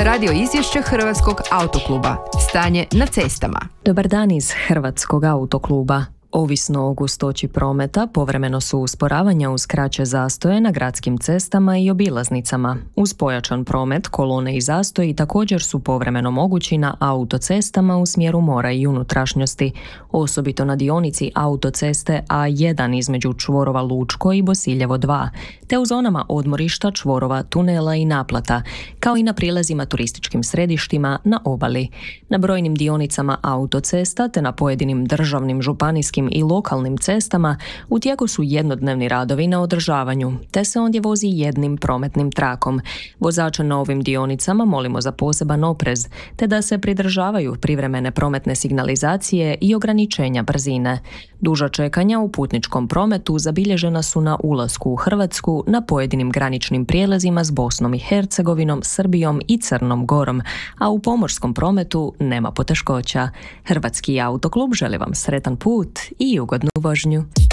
Radio izvješće Hrvatskog autokluba. Stanje na cestama. Dobar dan iz Hrvatskog autokluba. Ovisno o gustoći prometa, povremeno su usporavanja uz kraće zastoje na gradskim cestama i obilaznicama. Uz pojačan promet, kolone i zastoji također su povremeno mogući na autocestama u smjeru mora i unutrašnjosti, osobito na dionici autoceste A1 između čvorova Lučko i Bosiljevo 2, te u zonama odmorišta, čvorova, tunela i naplata, kao i na prilazima turističkim središtima na obali. Na brojnim dionicama autocesta te na pojedinim državnim, županijskim i lokalnim cestama u tijeku su jednodnevni radovi na održavanju, te se ondje vozi jednim prometnim trakom. Vozače na ovim dionicama molimo za poseban oprez, te da se pridržavaju privremene prometne signalizacije i ograničenja brzine. Duža čekanja u putničkom prometu zabilježena su na ulasku u Hrvatsku na pojedinim graničnim prijelazima s Bosnom i Hercegovinom, Srbijom i Crnom Gorom, a u pomorskom prometu nema poteškoća. Hrvatski autoklub želi vam sretan put i ugodnu vožnju.